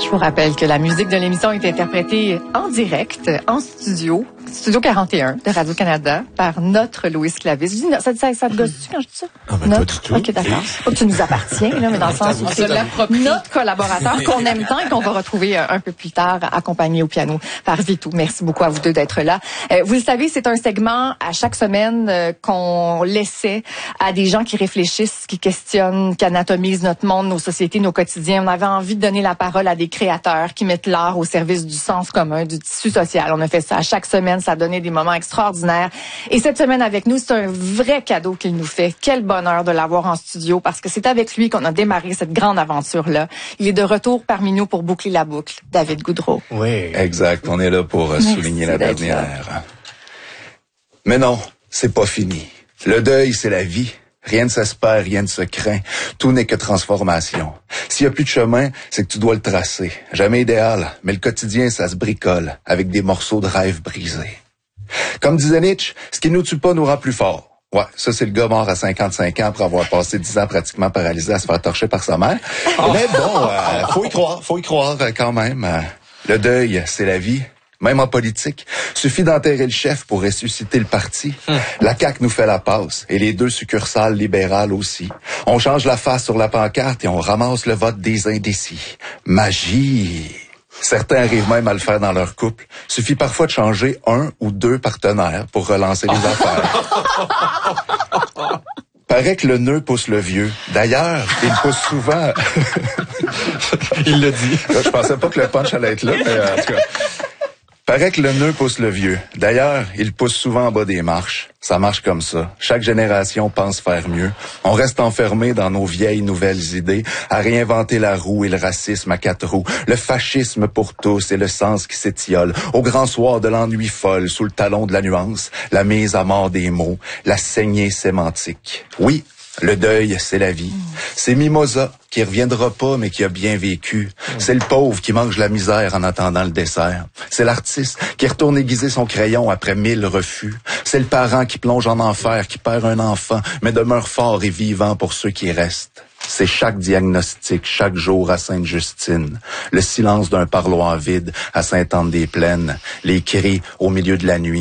Je vous rappelle que la musique de l'émission est interprétée en direct, en studio 41 de Radio-Canada, par notre Louis Clavis. Ça te gosse-tu quand je dis ça? Ah, ben pas du tout. OK, d'accord. Pas que tu nous appartiens, là, mais dans le sens où c'est notre collaborateur qu'on aime tant et qu'on va retrouver un peu plus tard, accompagné au piano par Vitou. Merci beaucoup à vous deux d'être là. Vous le savez, c'est un segment à chaque semaine qu'on laissait à des gens qui réfléchissent, qui questionnent, qui anatomisent notre monde, nos sociétés, nos quotidiens. On avait envie de donner la parole à des créateurs qui mettent l'art au service du sens commun, du tissu social. On a fait ça à chaque semaine. Ça a donné des moments extraordinaires. Et cette semaine avec nous, c'est un vrai cadeau qu'il nous fait. Quel bonheur de l'avoir en studio parce que c'est avec lui qu'on a démarré cette grande aventure-là. Il est de retour parmi nous pour boucler la boucle. David Goudreau. Oui. Exact. On est là pour souligner la dernière. Mais non, c'est pas fini. Le deuil, c'est la vie. Rien ne s'espère, rien ne se craint. Tout n'est que transformation. S'il y a plus de chemin, c'est que tu dois le tracer. Jamais idéal, mais le quotidien, ça se bricole avec des morceaux de rêve brisés. Comme disait Nietzsche, ce qui nous tue pas nous rend plus forts. Ouais, ça c'est le gars mort à 55 ans après avoir passé 10 ans pratiquement paralysé à se faire torcher par sa mère. Mais bon, faut y croire quand même. Le deuil, c'est la vie. Même en politique, suffit d'enterrer le chef pour ressusciter le parti. La CAQ nous fait la passe, et les deux succursales libérales aussi. On change la face sur la pancarte et on ramasse le vote des indécis. Magie! Certains arrivent même à le faire dans leur couple. Suffit parfois de changer un ou deux partenaires pour relancer les affaires. Paraît que le nœud pousse le vieux. D'ailleurs, il pousse souvent... Il l'a dit. Je pensais pas que le punch allait être là, mais en tout cas... Paraît que le nœud pousse le vieux. D'ailleurs, il pousse souvent en bas des marches. Ça marche comme ça. Chaque génération pense faire mieux. On reste enfermé dans nos vieilles nouvelles idées, à réinventer la roue et le racisme à 4 roues, le fascisme pour tous et le sens qui s'étiole, au grand soir de l'ennui folle, sous le talon de la nuance, la mise à mort des mots, la saignée sémantique. Oui, le deuil, c'est la vie. C'est Mimosa, qui reviendra pas, mais qui a bien vécu. C'est le pauvre qui mange la misère en attendant le dessert. C'est l'artiste qui retourne aiguiser son crayon après 1000 refus. C'est le parent qui plonge en enfer, qui perd un enfant, mais demeure fort et vivant pour ceux qui restent. C'est chaque diagnostic, chaque jour à Sainte-Justine. Le silence d'un parloir vide à Sainte-Anne-des-Plaines. Les cris au milieu de la nuit.